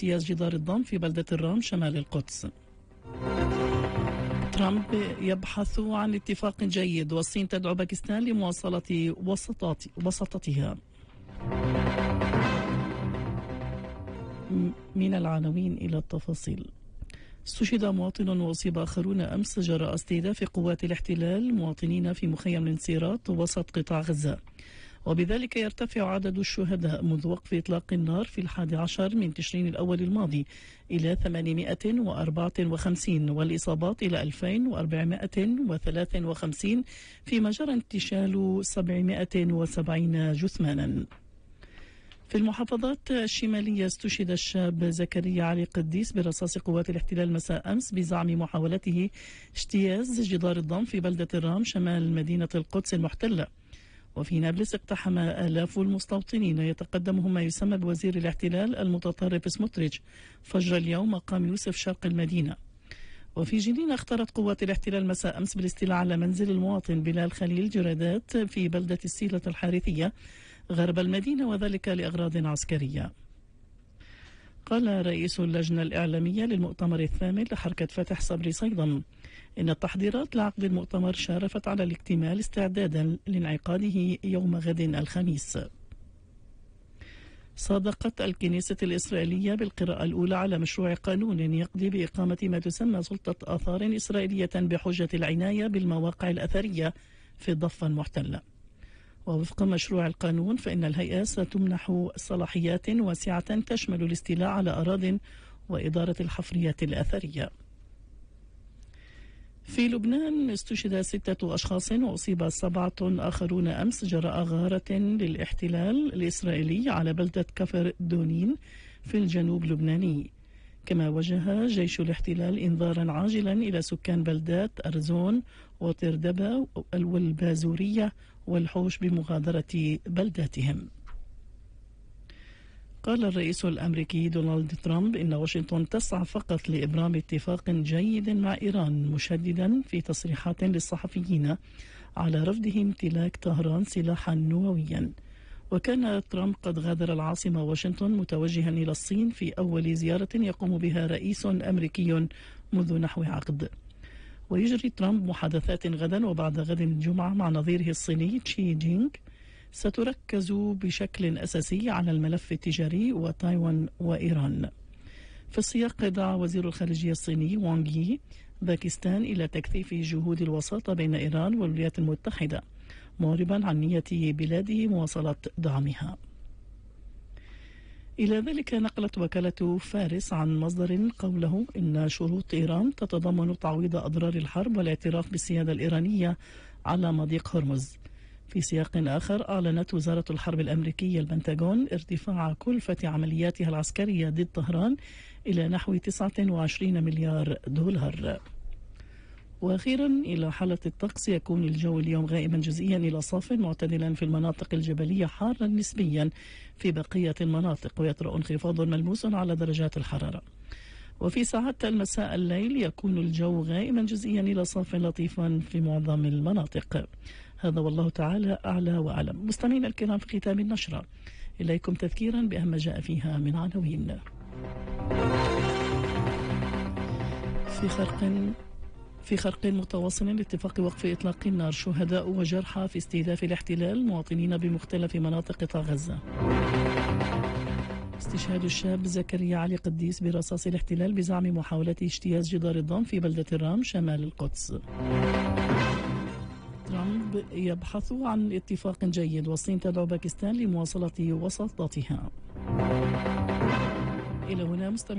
اجتياز جدار الضم في بلدة الرام شمال القدس. ترامب يبحث عن اتفاق جيد، والصين تدعو باكستان لمواصلة وسطتها. من العناوين إلى التفاصيل. استشهد مواطن وأصيب آخرون أمس جراء استهداف قوات الاحتلال مواطنين في مخيم الانصيرات وسط قطاع غزة، وبذلك يرتفع عدد الشهداء منذ وقف إطلاق النار في 11 من تشرين الأول الماضي إلى 854، والإصابات إلى 2453، فيما جرى انتشال 770 جثمانا. في المحافظات الشمالية استشهد الشاب زكريا علي قديس برصاص قوات الاحتلال مساء أمس بزعم محاولته اجتياز جدار الضم في بلدة الرام شمال مدينة القدس المحتلة. وفي نابلس اقتحم آلاف المستوطنين يتقدمهم ما يسمى بوزير الاحتلال المتطرف سموتريتش فجر اليوم مقام يوسف شرق المدينة. وفي جنين اختارت قوات الاحتلال مساء أمس بالاستيلاء على منزل المواطن بلال خليل جرادات في بلدة السيلة الحارثية غرب المدينة، وذلك لأغراض عسكرية. قال رئيس اللجنة الإعلامية للمؤتمر الثامن لحركة فتح صبري صيدا إن التحضيرات لعقد المؤتمر شارفت على الاكتمال استعدادا لانعقاده يوم غد الخميس. صادقت الكنيسة الإسرائيلية بالقراءة الأولى على مشروع قانون يقضي بإقامة ما تسمى سلطة آثار إسرائيلية بحجة العناية بالمواقع الأثرية في الضفة المحتلة. ووفق مشروع القانون فإن الهيئة ستمنح صلاحيات واسعة تشمل الاستيلاء على أراضٍ وإدارة الحفريات الأثرية. في لبنان استشهد 6 أشخاص وأصيب 7 آخرون أمس جراء غارة للاحتلال الإسرائيلي على بلدة كفر دونين في الجنوب اللبناني. كما وجه جيش الاحتلال إنذارا عاجلا إلى سكان بلدات أرزون وطردبة والبازورية والحوش بمغادرة بلداتهم. قال الرئيس الأمريكي دونالد ترامب إن واشنطن تسعى فقط لإبرام اتفاق جيد مع إيران، مشددا في تصريحات للصحفيين على رفضه امتلاك طهران سلاحا نوويا. وكان ترامب قد غادر العاصمة واشنطن متوجها إلى الصين في أول زيارة يقوم بها رئيس أمريكي منذ نحو عقد. ويجري ترامب محادثات غدا وبعد غد الجمعة مع نظيره الصيني تشي جينغ ستركز بشكل أساسي على الملف التجاري وتايوان وإيران. في السياق دعا وزير الخارجية الصيني وانغ يي باكستان إلى تكثيف جهود الوساطة بين إيران والولايات المتحدة، معربا عن نية بلاده مواصلة دعمها. إلى ذلك نقلت وكالة فارس عن مصدر قوله إن شروط إيران تتضمن تعويض أضرار الحرب والاعتراف بالسيادة الإيرانية على مضيق هرمز. في سياق آخر أعلنت وزارة الحرب الأمريكية البنتاغون ارتفاع كلفة عملياتها العسكرية ضد طهران إلى نحو 29 مليار دولار. وأخيرا إلى حالة الطقس. يكون الجو اليوم غائما جزئيا إلى صاف معتدلا في المناطق الجبلية، حارا نسبيا في بقية المناطق، ويطرأ انخفاض ملموس على درجات الحرارة. وفي ساعات المساء الليل يكون الجو غائما جزئيا إلى صاف لطيفا في معظم المناطق. هذا والله تعالى أعلى وأعلم. مستمعينا الكرام، في ختام النشرة إليكم تذكيرا بأهم ما جاء فيها من عناوين. في خرق متواصل لاتفاق وقف إطلاق النار، شهداء وجرحى في استهداف الاحتلال مواطنين بمختلف مناطق قطاع غزة. استشهاد الشاب زكريا علي قديس برصاص الاحتلال بزعم محاولة اجتياز جدار الضم في بلدة الرام شمال القدس. ترامب يبحث عن اتفاق جيد، والصين تدعو باكستان لمواصلة وساطتها. إلى هنا مستمعين